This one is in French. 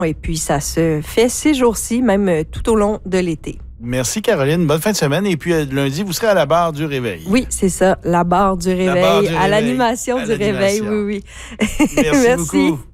Oui, puis ça se fait ces jours-ci, même tout au long de l'été. Merci, Caroline. Bonne fin de semaine. Et puis, lundi, vous serez à la barre du réveil. Oui, c'est ça, la barre du réveil, à l'animation du réveil. Oui, oui. Merci beaucoup.